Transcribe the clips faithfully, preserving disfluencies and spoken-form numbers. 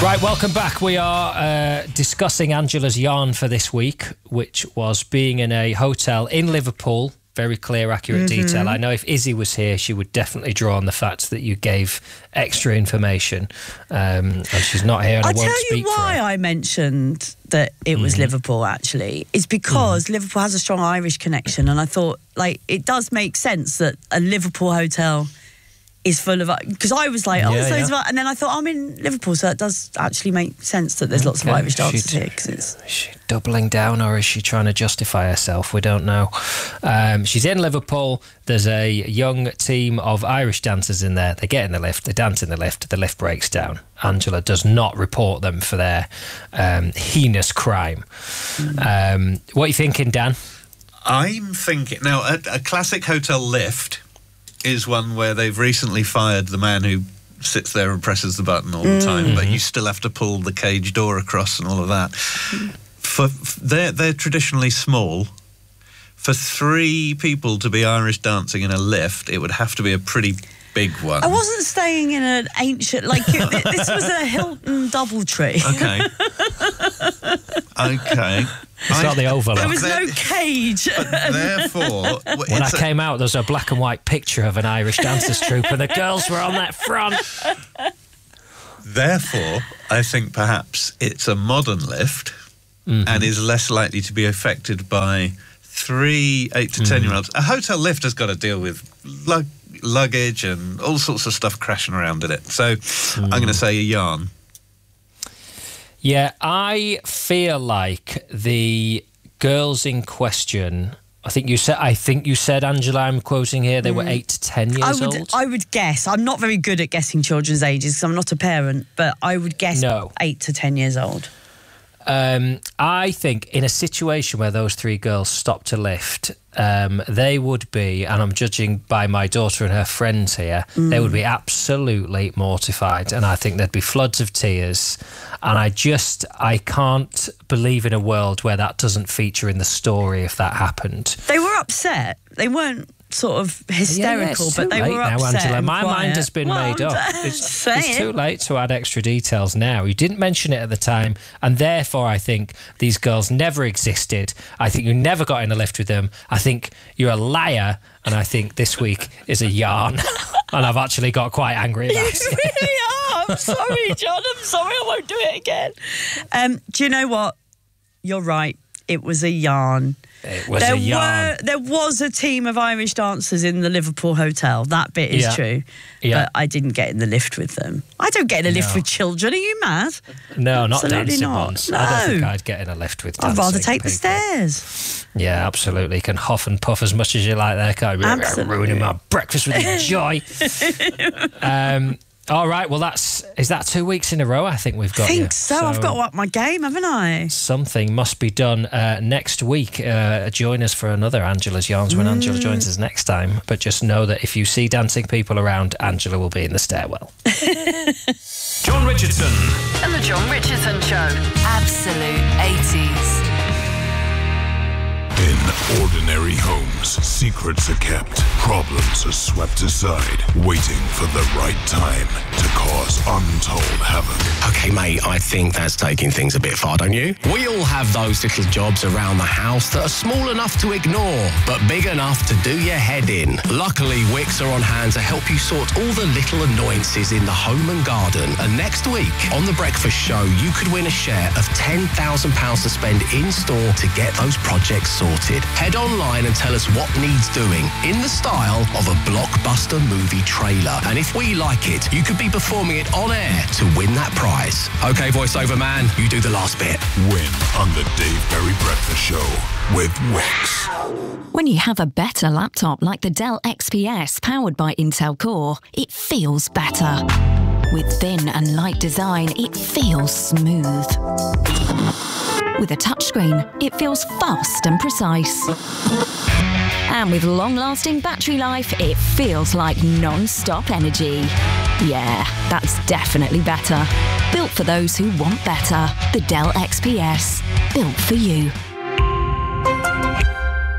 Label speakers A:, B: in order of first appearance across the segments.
A: Right, welcome back. We are uh, discussing Angela's yarn for this week, which was being in a hotel in Liverpool. Very clear, accurate mm-hmm. detail. I know if Izzy was here, she would definitely draw on the fact that you gave extra information. Um, and she's not here and I, I won't
B: tell
A: speak
B: you why
A: for her.
B: I mentioned that it was mm-hmm. Liverpool, actually, is because mm-hmm. Liverpool has a strong Irish connection. And I thought, like, it does make sense that a Liverpool hotel is full of... Because I was like, oh,
A: yeah,
B: there's loads
A: yeah.
B: of... And then I thought, I'm in Liverpool, so it does actually make sense that there's okay. lots of Irish dancers here. Cause it's...
A: Is she doubling down or is she trying to justify herself? We don't know. Um, she's in Liverpool. There's a young team of Irish dancers in there. They get in the lift. They dance in the lift. The lift breaks down. Angela does not report them for their um, heinous crime. Mm. Um, what are you thinking, Dan?
C: I'm thinking... Now, a, a classic hotel lift is one where they've recently fired the man who sits there and presses the button all the mm. time, but you still have to pull the cage door across and all of that. For, for they're they're traditionally small. For three people to be Irish dancing in a lift, it would have to be a pretty big one.
B: I wasn't staying in an ancient... Like, it, this was a Hilton Doubletree.
C: Okay. Okay.
A: It's I, not the Overlook.
B: There was no cage.
C: But therefore...
A: When I a, came out, there was a black and white picture of an Irish dancers troupe and the girls were on that front.
C: Therefore, I think perhaps it's a modern lift mm-hmm. and is less likely to be affected by three eight to ten-year-olds. Mm. A hotel lift has got to deal with lug, luggage and all sorts of stuff crashing around in it. So mm. I'm going to say a yarn.
A: Yeah, I feel like the girls in question. I think you said. I think you said, Angela. I'm quoting here. They mm. were eight to ten years
B: I would,
A: old.
B: I would guess. I'm not very good at guessing children's ages because I'm not a parent. But I would guess
A: no.
B: eight to ten years old.
A: Um, I think in a situation where those three girls stopped a lift, um, they would be, and I'm judging by my daughter and her friends here, mm. they would be absolutely mortified, and I think there'd be floods of tears. And I just, I can't believe in a world where that doesn't feature in the story if that happened.
B: They were upset. They weren't sort of hysterical,
A: yeah, yeah,
B: but they were
A: now,
B: upset.
A: Angela. My
B: quiet.
A: mind has been
B: well,
A: made up. It's, it's too late to add extra details now. You didn't mention it at the time, and therefore I think these girls never existed. I think you never got in a lift with them. I think you're a liar, and I think this week is a yarn. And I've actually got quite angry about it.
B: You really are. I'm sorry, John. I'm sorry. I won't do it again. Um, do you know what? You're right. It was a yarn.
A: It was
B: there
A: a yarn.
B: Were, there was a team of Irish dancers in the Liverpool hotel. That bit is
A: yeah.
B: true.
A: Yeah.
B: But I didn't get in the lift with them. I don't get in a lift
A: no.
B: with children. Are you mad?
A: No, not
B: Absolutely
A: dancing
B: not.
A: ones.
B: No.
A: I don't think I'd get in a lift with dancing
B: I'd rather take
A: people.
B: the stairs.
A: Yeah, absolutely. You can huff and puff as much as you like there, can't you?
B: Absolutely.
A: Ruining my breakfast with your joy. um... All right, well, that's is that two weeks in a row? I think we've got.
B: I think
A: you.
B: so.
A: so.
B: I've got to up my game, haven't I?
A: Something must be done uh, next week. Uh, join us for another Angela's Yarns when mm. Angela joins us next time. But just know that if you see dancing people around, Angela will be in the stairwell.
D: John Richardson
E: and the John Richardson Show. Absolute eighties.
D: In ordinary homes, secrets are kept, problems are swept aside, waiting for the right time to cause untold havoc.
F: Okay, mate, I think that's taking things a bit far, don't you? We all have those little jobs around the house that are small enough to ignore, but big enough to do your head in. Luckily, Wix are on hand to help you sort all the little annoyances in the home and garden. And next week, on The Breakfast Show, you could win a share of ten thousand pounds to spend in-store to get those projects sorted. Head online and tell us what needs doing in the style of a blockbuster movie trailer. And if we like it, you could be performing it on air to win that prize. Okay, voiceover man, you do the last bit.
D: Win on the Dave Berry Breakfast Show with Wix.
G: When you have a better laptop like the Dell X P S powered by Intel Core, it feels better. With thin and light design, it feels smooth. With a touchscreen, it feels fast and precise. And with long-lasting battery life, it feels like non-stop energy. Yeah, that's definitely better. Built for those who want better. The Dell X P S. Built for you.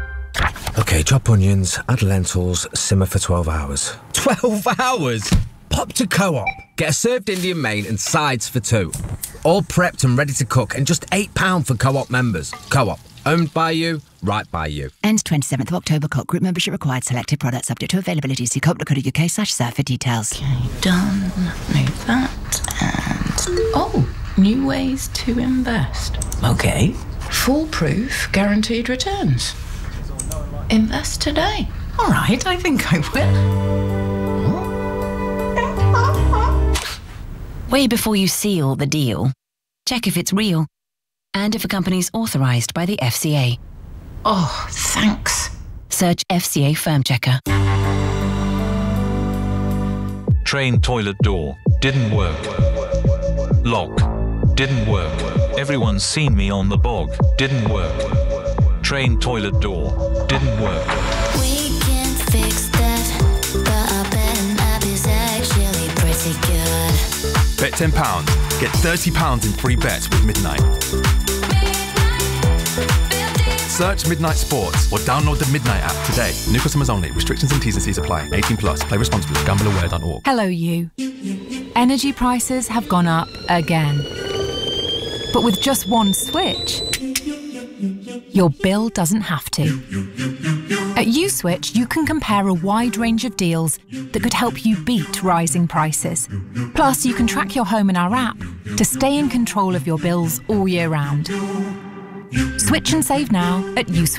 H: OK, chop onions, add lentils, simmer for twelve hours.
I: twelve hours?
H: Pop to Co-op. Get a served Indian main and sides for two. All prepped and ready to cook, and just eight pounds for Co-op members. Co-op. Owned by you, right by you.
I: Ends twenty-seventh of October. Co-op group membership required. Selected products subject to availability. See co op dot co dot U K slash serve for details.
J: Okay, done. Move that. And... oh, new ways to invest. Okay. Foolproof guaranteed returns. Invest today. All right, I think I will.
I: Way before you seal the deal, check if it's real and if a company's authorised by the F C A.
J: Oh, thanks.
I: Search F C A Firm Checker.
K: Train toilet door. Didn't work. Lock. Didn't work. Everyone's seen me on the bog. Didn't work. Train toilet door. Didn't work.
L: We can fix that, but I bet an app is actually pretty good.
M: Bet ten pounds. Get thirty pounds in free bets with Midnight. Search Midnight Sports or download the Midnight app today. New customers only. Restrictions and T's and C's apply. eighteen plus. Play responsibly. gamble aware dot org.
N: Hello, you. Energy prices have gone up again. But with just one switch, your bill doesn't have to. At USwitch, you can compare a wide range of deals that could help you beat rising prices. Plus, you can track your home in our app to stay in control of your bills all year round. Switch and save now at uswitch.